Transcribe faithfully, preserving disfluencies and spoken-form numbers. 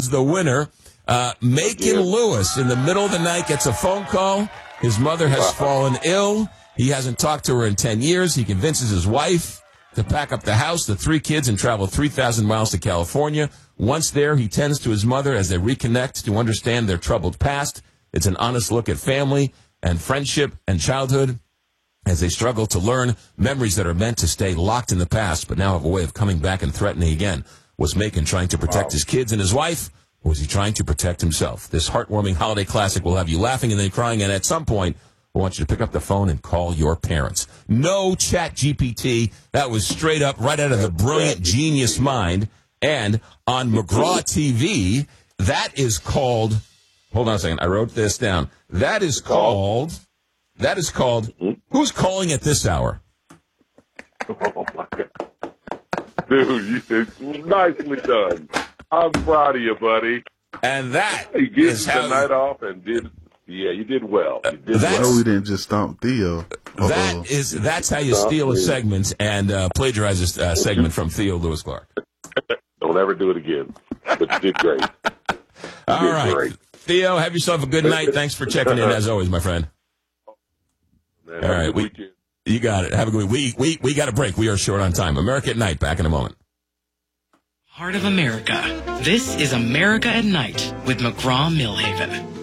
was the winner. Uh, Macon Yeah. Lewis, in the middle of the night, gets a phone call. His mother has Wow. fallen ill. He hasn't talked to her in ten years. He convinces his wife to pack up the house, the three kids, and travel three thousand miles to California. Once there, he tends to his mother as they reconnect to understand their troubled past. It's an honest look at family and friendship and childhood as they struggle to learn memories that are meant to stay locked in the past, but now have a way of coming back and threatening again. Was Macon trying to protect Wow. his kids and his wife, or was he trying to protect himself? This heartwarming holiday classic will have you laughing and then crying, and at some point, I want you to pick up the phone and call your parents. No Chat G P T. That was straight up right out of the brilliant genius mind. And on McGraw T V, that is called, hold on a second, I wrote this down. That is called, that is called, Who's Calling at This Hour? Oh, my God. Dude, you, nicely done. I'm proud of you, buddy. And that You get is the how, night off and did, yeah, you did well. You did That's- I well. know we didn't just stomp Theo. Uh-oh. that is, that's how you steal a segment and uh, plagiarize a uh, segment from Theo Lewis Clark. Don't ever do it again. But you did great. You All did right. great. Theo, have yourself a good night. Thanks for checking in, as always, my friend. Man, All have a right, good we- weekend. You got it. Have a good week. We, we, we got a break. We are short on time. America at Night, back in a moment. Heart of America. This is America at Night with McGraw Millhaven.